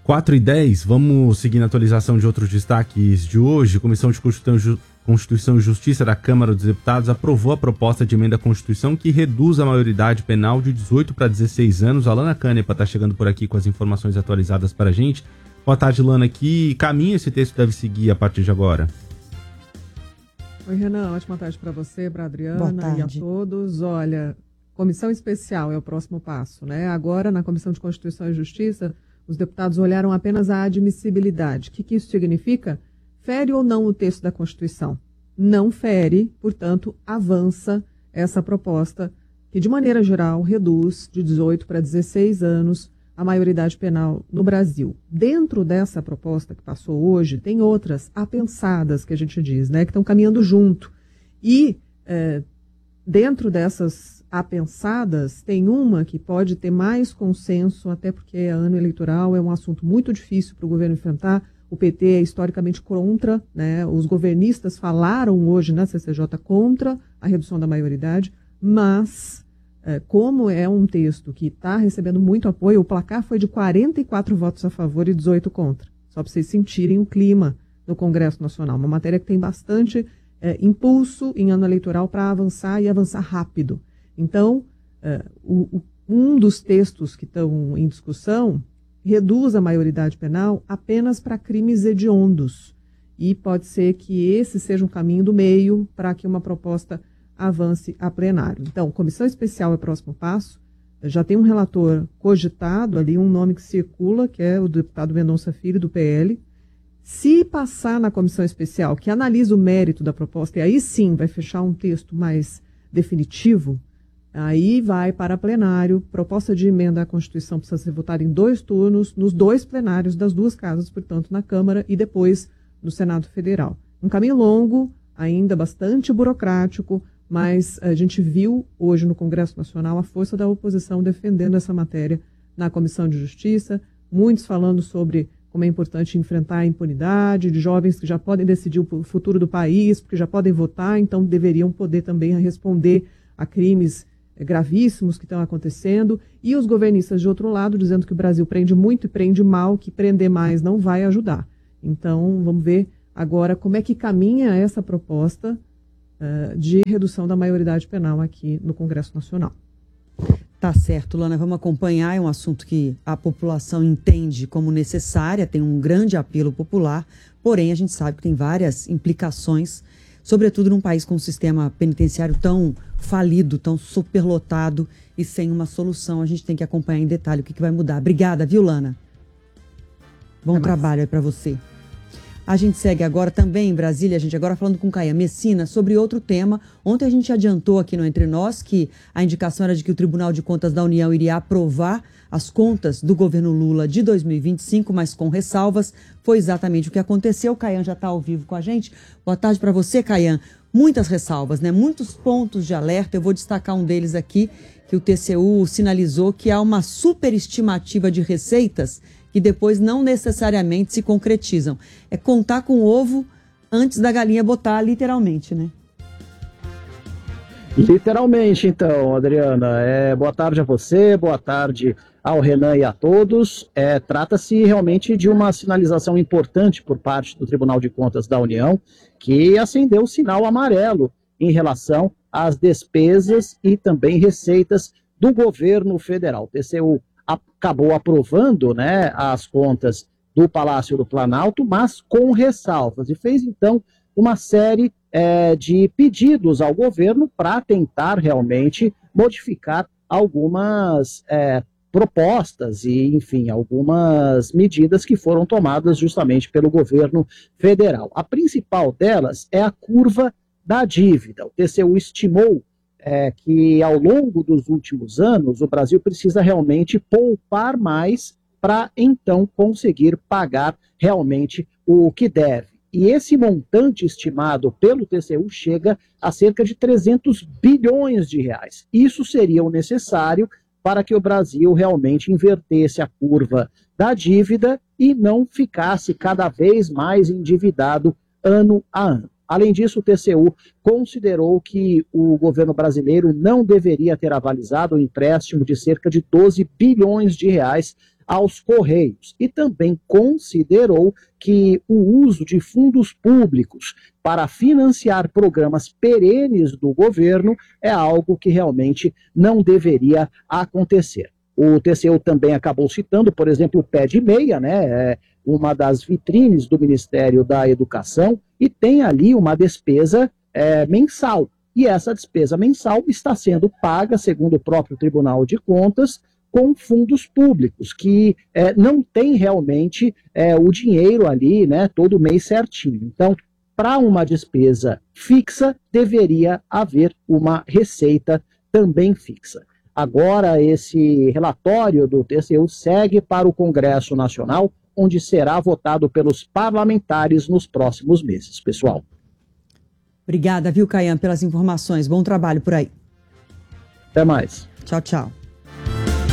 4h10, vamos seguir na atualização de outros destaques de hoje. Comissão de Constituição e Justiça da Câmara dos Deputados aprovou a proposta de emenda à Constituição que reduz a maioridade penal de 18 para 16 anos. A Lana Canepa está chegando por aqui com as informações atualizadas para a gente. Boa tarde, Lana. Que caminho esse texto deve seguir a partir de agora? Oi, Renan. Ótima tarde para você, para a Adriana e a todos. Olha, comissão especial é o próximo passo, né? Agora, na Comissão de Constituição e Justiça, os deputados olharam apenas a admissibilidade. O que isso significa? Fere ou não o texto da Constituição? Não fere, portanto, avança essa proposta que, de maneira geral, reduz de 18 para 16 anos a maioridade penal no Brasil. Dentro dessa proposta que passou hoje, tem outras apensadas, que a gente diz, né, que estão caminhando junto. E dentro dessas apensadas, tem uma que pode ter mais consenso, até porque é ano eleitoral, é um assunto muito difícil para o governo enfrentar. O PT é historicamente contra, né? Os governistas falaram hoje na CCJ contra a redução da maioridade, mas como é um texto que está recebendo muito apoio, o placar foi de 44 votos a favor e 18 contra, só para vocês sentirem o clima no Congresso Nacional. Uma matéria que tem bastante impulso em ano eleitoral para avançar e avançar rápido. Então, um dos textos que estão em discussão reduz a maioridade penal apenas para crimes hediondos. E pode ser que esse seja um caminho do meio para que uma proposta avance a plenário. Então, comissão especial é o próximo passo. Já tem um relator cogitado ali, um nome que circula, que é o deputado Mendonça Filho, do PL. Se passar na comissão especial, que analisa o mérito da proposta, e aí sim vai fechar um texto mais definitivo, aí vai para plenário, proposta de emenda à Constituição precisa ser votada em 2 turnos, nos 2 plenários das 2 casas, portanto, na Câmara e depois no Senado Federal. Um caminho longo, ainda bastante burocrático, mas a gente viu hoje no Congresso Nacional a força da oposição defendendo essa matéria na Comissão de Justiça, muitos falando sobre como é importante enfrentar a impunidade de jovens que já podem decidir o futuro do país, porque já podem votar, então deveriam poder também responder a crimes gravíssimos que estão acontecendo, e os governistas de outro lado dizendo que o Brasil prende muito e prende mal, que prender mais não vai ajudar. Então, vamos ver agora como é que caminha essa proposta de redução da maioridade penal aqui no Congresso Nacional. Tá certo, Lana, vamos acompanhar, é um assunto que a população entende como necessária, tem um grande apelo popular, porém a gente sabe que tem várias implicações, sobretudo num país com um sistema penitenciário tão falido, tão superlotado e sem uma solução. A gente tem que acompanhar em detalhe o que vai mudar. Obrigada, viu, Lana? Bom trabalho aí para você. A gente segue agora também em Brasília, a gente agora falando com Caian Messina sobre outro tema. Ontem a gente adiantou aqui no Entre Nós que a indicação era de que o Tribunal de Contas da União iria aprovar as contas do governo Lula de 2025, mas com ressalvas. Foi exatamente o que aconteceu. O Caian já está ao vivo com a gente. Boa tarde para você, Caian. Muitas ressalvas, né? Muitos pontos de alerta. Eu vou destacar um deles aqui, que o TCU sinalizou que há uma superestimativa de receitas que depois não necessariamente se concretizam. É contar com o ovo antes da galinha botar, literalmente, né? Literalmente, então, Adriana. Boa tarde a você, boa tarde ao Renan e a todos. Trata-se realmente de uma sinalização importante por parte do Tribunal de Contas da União, que acendeu o sinal amarelo em relação às despesas e também receitas do governo federal. O TCU acabou aprovando, né, as contas do Palácio do Planalto, mas com ressalvas, e fez então uma série de pedidos ao governo para tentar realmente modificar algumas propostas e, enfim, algumas medidas que foram tomadas justamente pelo governo federal. A principal delas é a curva da dívida. O TCU estimou que ao longo dos últimos anos o Brasil precisa realmente poupar mais para então conseguir pagar realmente o que deve. E esse montante estimado pelo TCU chega a cerca de 300 bilhões de reais. Isso seria o necessário para que o Brasil realmente invertesse a curva da dívida e não ficasse cada vez mais endividado ano a ano. Além disso, o TCU considerou que o governo brasileiro não deveria ter avalizado um empréstimo de cerca de 12 bilhões de reais aos Correios e também considerou que o uso de fundos públicos para financiar programas perenes do governo é algo que realmente não deveria acontecer. O TCU também acabou citando, por exemplo, o Pé de Meia, né, uma das vitrines do Ministério da Educação, e tem ali uma despesa mensal. E essa despesa mensal está sendo paga, segundo o próprio Tribunal de Contas, com fundos públicos, que não tem realmente o dinheiro ali, né, todo mês certinho. Então, para uma despesa fixa, deveria haver uma receita também fixa. Agora, esse relatório do TCU segue para o Congresso Nacional, onde será votado pelos parlamentares nos próximos meses, pessoal. Obrigada, viu, Caian, pelas informações. Bom trabalho por aí. Até mais. Tchau, tchau.